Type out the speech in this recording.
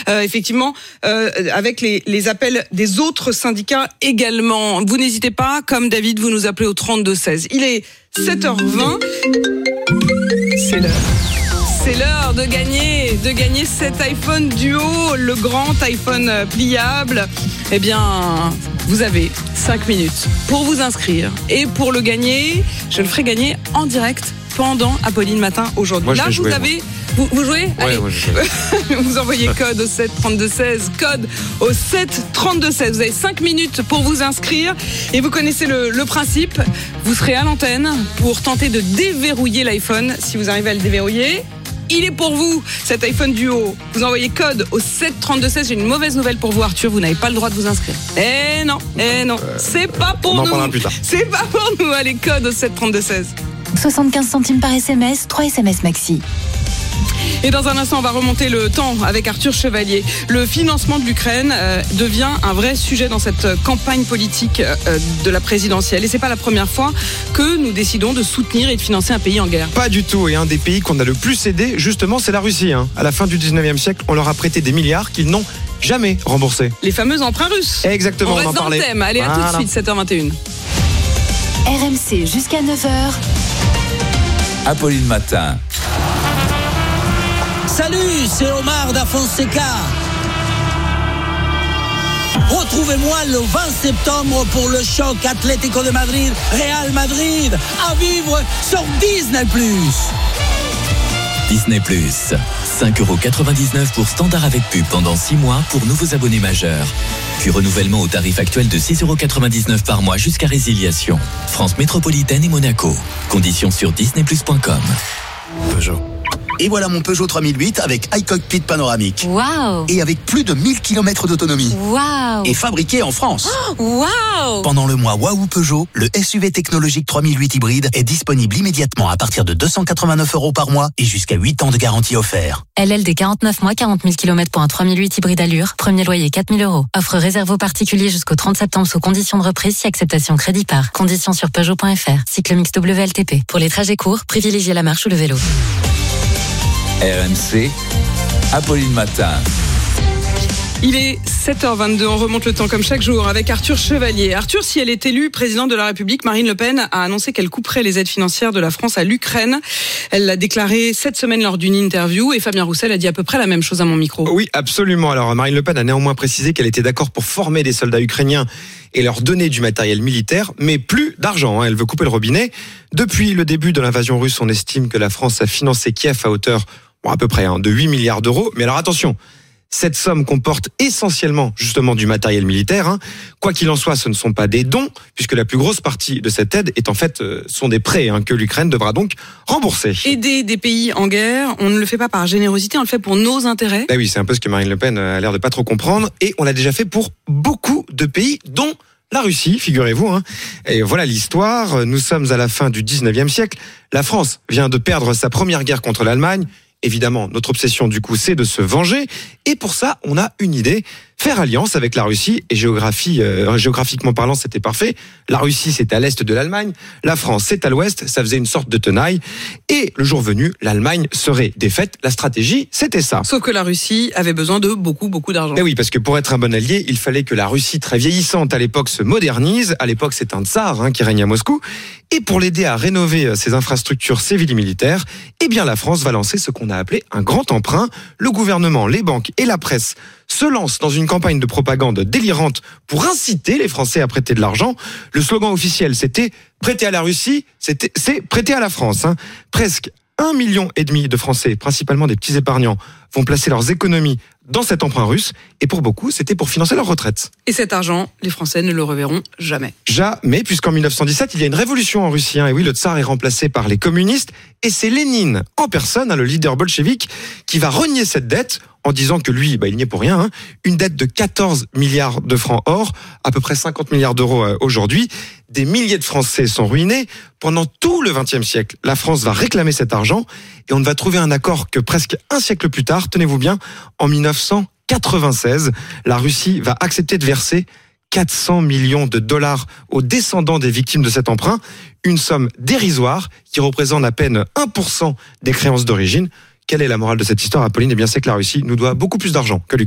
effectivement, avec les appels des autres syndicats également. Vous n'hésitez pas, comme David, vous nous appelez au 32-16. Il est 7h20. C'est l'heure. C'est l'heure de gagner cet iPhone Duo, le grand iPhone pliable. Eh bien, vous avez 5 minutes pour vous inscrire. Et pour le gagner, je le ferai gagner en direct pendant Apolline Matin aujourd'hui. Moi, là, vous jouez. Vous jouez ? Allez, moi, je joue. vous envoyez code au 7 32 16, code au 7 32 16. Vous avez 5 minutes pour vous inscrire et vous connaissez le principe. Vous serez à l'antenne pour tenter de déverrouiller l'iPhone. Si vous arrivez à le déverrouiller, il est pour vous, cet iPhone Duo. Vous envoyez code au 7 32 16. J'ai une mauvaise nouvelle pour vous, Arthur. Vous n'avez pas le droit de vous inscrire. Eh non. C'est pas pour nous. On en parlera plus tard. C'est pas pour nous. Allez, code au 7 32 16. 75 centimes par SMS, 3 SMS maxi. Et dans un instant, on va remonter le temps avec Arthur Chevalier. Le financement de l'Ukraine devient un vrai sujet dans cette campagne politique de la présidentielle. Et c'est pas la première fois que nous décidons de soutenir et de financer un pays en guerre. Pas du tout. Et un des pays qu'on a le plus aidé, justement, c'est la Russie. À la fin du 19e siècle, on leur a prêté des milliards qu'ils n'ont jamais remboursés. Les fameux emprunts russes. Exactement, on on reste en dans parlait. le thème. Allez, à tout de suite, 7h21. RMC jusqu'à 9h. Apolline Matin. Salut, c'est Omar da Fonseca. Retrouvez-moi le 20 septembre pour le choc Atlético de Madrid, Real Madrid, à vivre sur Disney+. Disney+, 5,99€ pour standard avec pub pendant 6 mois pour nouveaux abonnés majeurs. Puis renouvellement au tarif actuel de 6,99€ par mois jusqu'à résiliation. France métropolitaine et Monaco. Conditions sur disneyplus.com. Peugeot. Et voilà mon Peugeot 3008 avec iCockpit panoramique. Waouh! Et avec plus de 1000 km d'autonomie. Waouh! Et fabriqué en France. Waouh! Pendant le mois Waouh Peugeot, le SUV technologique 3008 hybride est disponible immédiatement à partir de 289€ par mois et jusqu'à 8 ans de garantie offert. LLD 49 mois, 40 000 km pour un 3008 hybride allure. Premier loyer 4 000€. Offre réservée aux particuliers jusqu'au 30 septembre sous conditions de reprise si acceptation crédit par. Conditions sur Peugeot.fr. Cycle mix WLTP. Pour les trajets courts, privilégiez la marche ou le vélo. RMC, Apolline Matin. Il est 7h22, on remonte le temps comme chaque jour avec Arthur Chevalier. Arthur, si elle est élue présidente de la République, Marine Le Pen a annoncé qu'elle couperait les aides financières de la France à l'Ukraine. Elle l'a déclaré cette semaine lors d'une interview et Fabien Roussel a dit à peu près la même chose à mon micro. Oui, absolument. Alors, Marine Le Pen a néanmoins précisé qu'elle était d'accord pour former des soldats ukrainiens et leur donner du matériel militaire, mais plus d'argent. Elle veut couper le robinet. Depuis le début de l'invasion russe, on estime que la France a financé Kiev à hauteur à peu près de 8 milliards d'euros. Mais alors attention, cette somme comporte essentiellement justement du matériel militaire. Quoi qu'il en soit, ce ne sont pas des dons, puisque la plus grosse partie de cette aide est en fait sont des prêts que l'Ukraine devra donc rembourser. Aider des pays en guerre, on ne le fait pas par générosité, on le fait pour nos intérêts. Ben oui, c'est un peu ce que Marine Le Pen a l'air de pas trop comprendre, et on l'a déjà fait pour beaucoup de pays, dont la Russie, figurez-vous. Et voilà l'histoire. Nous sommes à la fin du 19e siècle. La France vient de perdre sa première guerre contre l'Allemagne. Évidemment, notre obsession, du coup, c'est de se venger. Et pour ça, on a une idée. Faire alliance avec la Russie. Et géographiquement parlant, c'était parfait. La Russie, c'est à l'est de l'Allemagne. La France, c'est à l'ouest. Ça faisait une sorte de tenaille. Et le jour venu, l'Allemagne serait défaite. La stratégie, c'était ça. Sauf que la Russie avait besoin de beaucoup d'argent. Et oui, parce que pour être un bon allié, il fallait que la Russie, très vieillissante à l'époque, se modernise. À l'époque, c'est un tsar qui règne à Moscou. Et pour l'aider à rénover ses infrastructures civiles et militaires, eh bien la France va lancer ce qu'on a appelé un grand emprunt. Le gouvernement, les banques et la presse se lancent dans une campagne de propagande délirante pour inciter les Français à prêter de l'argent. Le slogan officiel, c'était « prêter à la Russie, c'est prêter à la France ». Presque 1,5 million de Français, principalement des petits épargnants, vont placer leurs économies dans cet emprunt russe. Et pour beaucoup, c'était pour financer leur retraite. Et cet argent, les Français ne le reverront jamais. Jamais, puisqu'en 1917, il y a une révolution en Russie. Et oui, le tsar est remplacé par les communistes. Et c'est Lénine, en personne, le leader bolchevique, qui va renier cette dette en disant que lui, il n'y est pour rien. Une dette de 14 milliards de francs or, à peu près 50 milliards d'euros aujourd'hui. Des milliers de Français sont ruinés. Pendant tout le XXe siècle, la France va réclamer cet argent et on va trouver un accord que presque un siècle plus tard, tenez-vous bien, en 1996, la Russie va accepter de verser 400 millions de dollars aux descendants des victimes de cet emprunt, une somme dérisoire qui représente à peine 1% des créances d'origine. Quelle est la morale de cette histoire, Apolline ? Eh bien, c'est que la Russie nous doit beaucoup plus d'argent que l'Ukraine.